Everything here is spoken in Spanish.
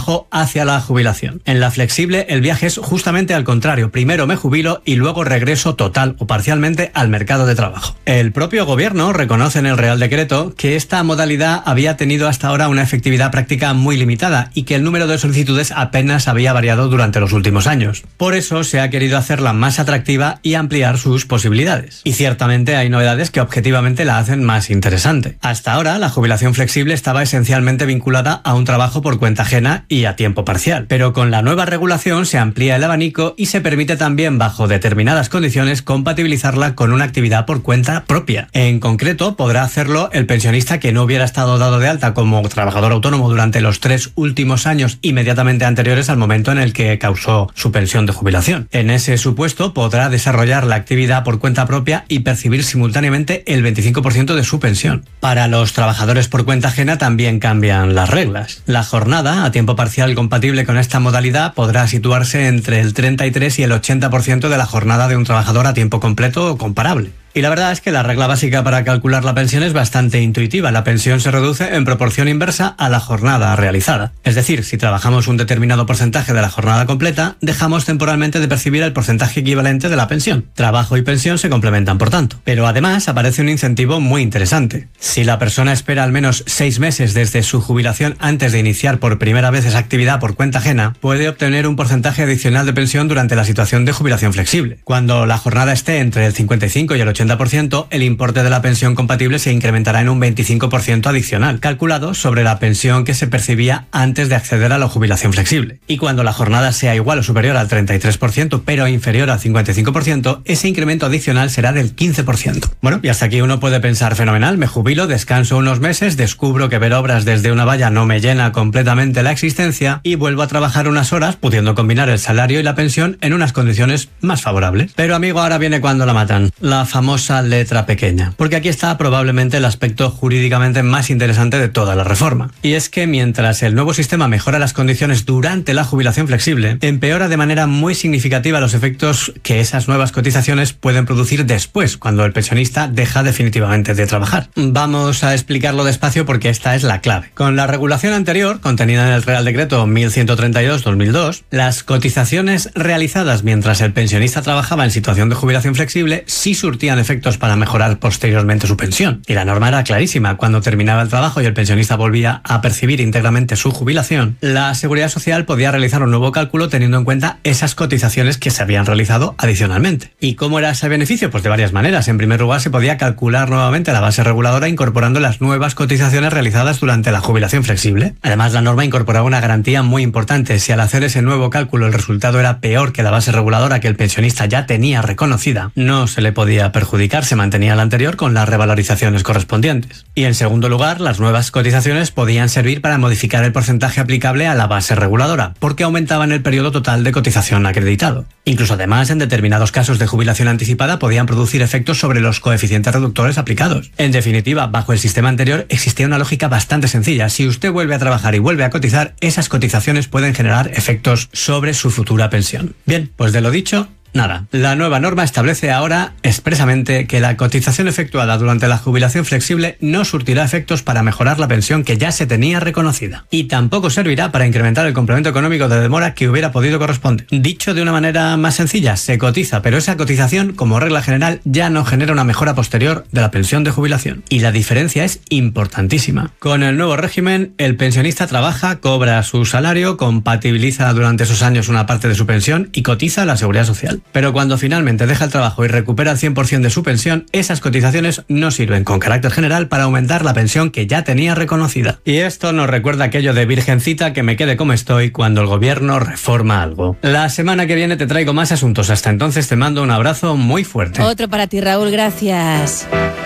trabajo hacia la jubilación. En la flexible, el viaje es justamente al contrario. Primero me jubilo y luego regreso total o parcialmente al mercado de trabajo. El propio gobierno reconoce en el Real Decreto que esta modalidad había tenido hasta ahora una efectividad práctica muy limitada y que el número de solicitudes apenas había variado durante los últimos años. Por eso se ha querido hacerla más atractiva y ampliar sus posibilidades. Y ciertamente hay novedades que objetivamente la hacen más interesante. Hasta ahora, la jubilación flexible estaba esencialmente vinculada a un trabajo por cuenta ajena y a tiempo parcial. Pero con la nueva regulación se amplía el abanico y se permite también, bajo determinadas condiciones, compatibilizarla con una actividad por cuenta propia. En concreto, podrá hacerlo el pensionista que no hubiera estado dado de alta como trabajador autónomo durante los 3 últimos años inmediatamente anteriores al momento en el que causó su pensión de jubilación. En ese supuesto, podrá desarrollar la actividad por cuenta propia y percibir simultáneamente el 25% de su pensión. Para los trabajadores por cuenta ajena también cambian las reglas. La jornada a tiempo parcial compatible con esta modalidad podrá situarse entre el 33 y el 80% de la jornada de un trabajador a tiempo completo o comparable. Y la verdad es que la regla básica para calcular la pensión es bastante intuitiva. La pensión se reduce en proporción inversa a la jornada realizada. Es decir, si trabajamos un determinado porcentaje de la jornada completa, dejamos temporalmente de percibir el porcentaje equivalente de la pensión. Trabajo y pensión se complementan, por tanto. Pero además aparece un incentivo muy interesante. Si la persona espera al menos 6 meses desde su jubilación antes de iniciar por primera vez esa actividad por cuenta ajena, puede obtener un porcentaje adicional de pensión durante la situación de jubilación flexible. Cuando la jornada esté entre el 55 y el 80%, el importe de la pensión compatible se incrementará en un 25% adicional, calculado sobre la pensión que se percibía antes de acceder a la jubilación flexible. Y cuando la jornada sea igual o superior al 33%, pero inferior al 55%, ese incremento adicional será del 15%. Bueno, y hasta aquí uno puede pensar fenomenal, me jubilo, descanso unos meses, descubro que ver obras desde una valla no me llena completamente la existencia y vuelvo a trabajar unas horas, pudiendo combinar el salario y la pensión en unas condiciones más favorables. Pero amigo, ahora viene cuando la matan. La famosa letra pequeña, porque aquí está probablemente el aspecto jurídicamente más interesante de toda la reforma. Y es que mientras el nuevo sistema mejora las condiciones durante la jubilación flexible, empeora de manera muy significativa los efectos que esas nuevas cotizaciones pueden producir después, cuando el pensionista deja definitivamente de trabajar. Vamos a explicarlo despacio porque esta es la clave. Con la regulación anterior, contenida en el Real Decreto 1132/2002, las cotizaciones realizadas mientras el pensionista trabajaba en situación de jubilación flexible sí surtían efectos para mejorar posteriormente su pensión. Y la norma era clarísima. Cuando terminaba el trabajo y el pensionista volvía a percibir íntegramente su jubilación, la Seguridad Social podía realizar un nuevo cálculo teniendo en cuenta esas cotizaciones que se habían realizado adicionalmente. ¿Y cómo era ese beneficio? Pues de varias maneras. En primer lugar, se podía calcular nuevamente la base reguladora incorporando las nuevas cotizaciones realizadas durante la jubilación flexible. Además, la norma incorporaba una garantía muy importante. Si al hacer ese nuevo cálculo el resultado era peor que la base reguladora que el pensionista ya tenía reconocida, no se le podía perjudicar, se mantenía la anterior con las revalorizaciones correspondientes. Y en segundo lugar, las nuevas cotizaciones podían servir para modificar el porcentaje aplicable a la base reguladora, porque aumentaban el periodo total de cotización acreditado. Incluso además, en determinados casos de jubilación anticipada podían producir efectos sobre los coeficientes reductores aplicados. En definitiva, bajo el sistema anterior existía una lógica bastante sencilla. Si usted vuelve a trabajar y vuelve a cotizar, esas cotizaciones pueden generar efectos sobre su futura pensión. Bien, pues de lo dicho, nada. La nueva norma establece ahora expresamente que la cotización efectuada durante la jubilación flexible no surtirá efectos para mejorar la pensión que ya se tenía reconocida. Y tampoco servirá para incrementar el complemento económico de demora que hubiera podido corresponder. Dicho de una manera más sencilla, se cotiza, pero esa cotización, como regla general, ya no genera una mejora posterior de la pensión de jubilación. Y la diferencia es importantísima. Con el nuevo régimen, el pensionista trabaja, cobra su salario, compatibiliza durante esos años una parte de su pensión y cotiza a la Seguridad Social. Pero cuando finalmente deja el trabajo y recupera el 100% de su pensión, esas cotizaciones no sirven con carácter general para aumentar la pensión que ya tenía reconocida. Y esto nos recuerda aquello de virgencita que me quede como estoy cuando el gobierno reforma algo. La semana que viene te traigo más asuntos. Hasta entonces te mando un abrazo muy fuerte. Otro para ti, Raúl, gracias.